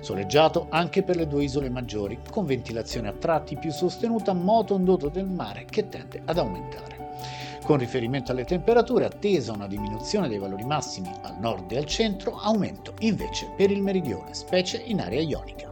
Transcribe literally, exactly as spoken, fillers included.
Soleggiato anche per le due isole maggiori, con ventilazione a tratti più sostenuta, moto ondoso del mare che tende ad aumentare. Con riferimento alle temperature, attesa una diminuzione dei valori massimi al nord e al centro, aumento invece per il meridione, specie in area ionica.